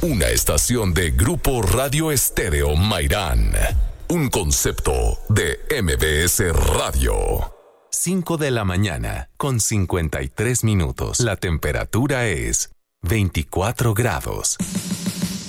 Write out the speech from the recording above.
Una estación de Grupo Radio Estéreo Mairán. Un concepto de MBS Radio. 5 de la mañana, con 53 minutos. La temperatura es 24 grados.